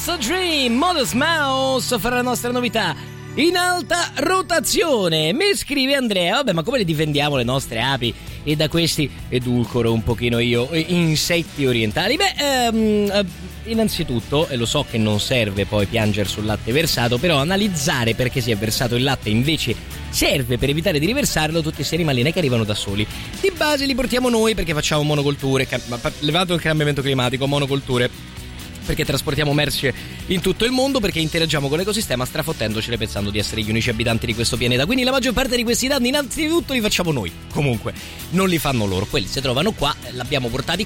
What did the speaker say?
It's a Dream, Modest Mouse farà la nostra novità in alta rotazione. Mi scrive Andrea: vabbè, ma come le difendiamo le nostre api? E da questi edulcoro un pochino io insetti orientali. Innanzitutto, e lo so che non serve poi piangere sul latte versato, però analizzare perché si è versato il latte invece serve per evitare di riversarlo. Tutti questi animalini che arrivano da soli, di base li portiamo noi perché facciamo monocolture, levato il cambiamento climatico, monocolture, perché trasportiamo merce in tutto il mondo, perché interagiamo con l'ecosistema strafottendocele pensando di essere gli unici abitanti di questo pianeta. Quindi la maggior parte di questi danni innanzitutto li facciamo noi. Comunque non li fanno loro, quelli si trovano qua, l'abbiamo portati